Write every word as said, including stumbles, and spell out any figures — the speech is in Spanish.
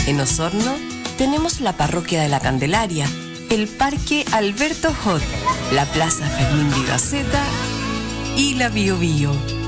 En Osorno tenemos la Parroquia de la Candelaria, el Parque Alberto Hot, la Plaza Fermín Vivaceta y la Bio Bio.